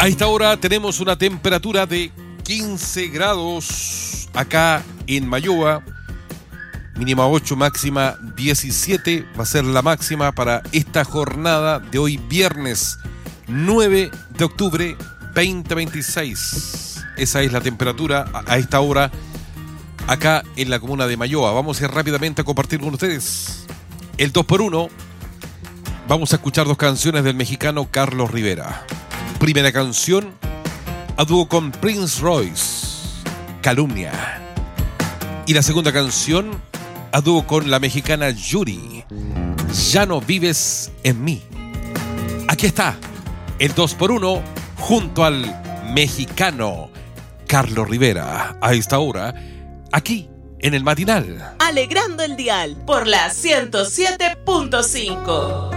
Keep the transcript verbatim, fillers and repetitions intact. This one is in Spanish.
A esta hora tenemos una temperatura de quince grados acá en Mayoa. Mínima ocho, máxima diecisiete. Va a ser la máxima para esta jornada de hoy viernes nueve de octubre veinte veintiséis. Esa es la temperatura a esta hora acá en la comuna de Mayoa. Vamos a ir rápidamente a compartir con ustedes el dos por uno. Vamos a escuchar dos canciones del mexicano Carlos Rivera. Primera canción, a dúo con Prince Royce, Calumnia. Y la segunda canción, a dúo con la mexicana Yuri, Ya no vives en mí. Aquí está el dos por uno junto al mexicano Carlos Rivera. A esta hora, aquí en el matinal. Alegrando el dial por la ciento siete punto cinco.